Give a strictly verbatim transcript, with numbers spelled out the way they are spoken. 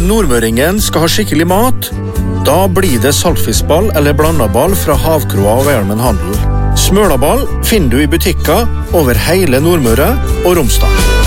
nordmøringen skal ha skikkelig mat, da blir det saltfiskball eller blandaball fra Havkroa og Velmen Handel. Smølaball finner du i butikker over hele Nordmøre og Romsdal.